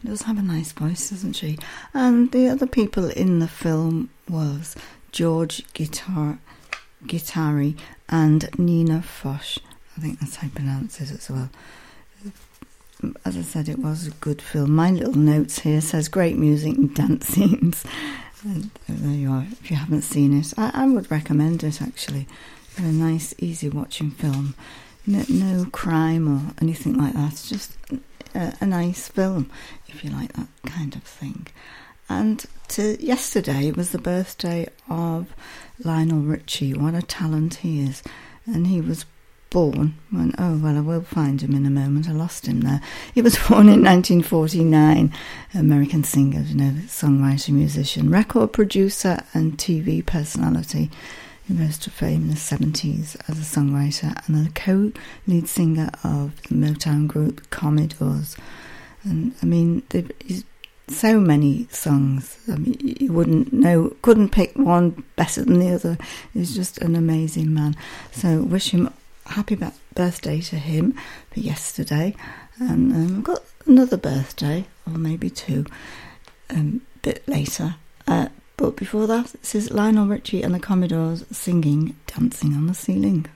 does have a nice voice, doesn't she? And the other people in the film was George Guittari and Nina Foch. I think that's how you pronounce it as well. As I said, it was a good film. My little notes here says great music and dance scenes. And there you are. If you haven't seen it, I would recommend it, actually. A nice, easy watching film. No crime or anything like that. It's just a nice film, if you like that kind of thing. And yesterday was the birthday of Lionel Richie. What a talent he is. And he was born when, I will find him in a moment. I lost him there. He was born in 1949. American singer, songwriter, musician, record producer and TV personality. He rose to fame in the 70s as a songwriter and the co-lead singer of the Motown group Commodores. And I mean, there's so many songs. I mean, you wouldn't know, couldn't pick one better than the other. He's just an amazing man. So wish him happy birthday to him for yesterday. And we've got another birthday, or maybe two, a bit later. But before that, this is Lionel Richie and the Commodores singing Dancing on the Ceiling.